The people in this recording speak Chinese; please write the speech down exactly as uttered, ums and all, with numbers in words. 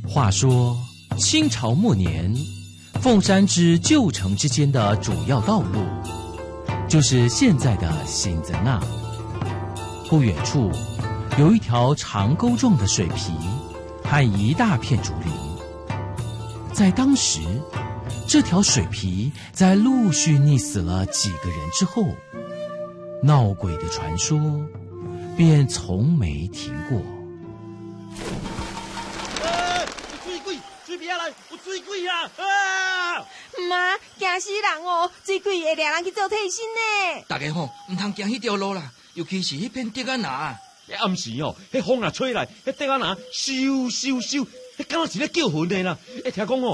话说清朝末年，凤山至旧城之间的主要道路，就是现在的新泽那。不远处有一条长沟状的水皮和一大片竹林。在当时，这条水皮在陆续溺死了几个人之后，闹鬼的传说便从没停过。 水边来，有水鬼啊！啊！ 妈，惊死人哦！水鬼会掠人去做替身呢。 大家吼，唔通行迄条路啦，尤其是迄片竹仔拿。 暗时哦，迄风啊吹来，迄竹仔拿咻咻咻，迄敢若是咧叫魂的啦！欸，听讲哦，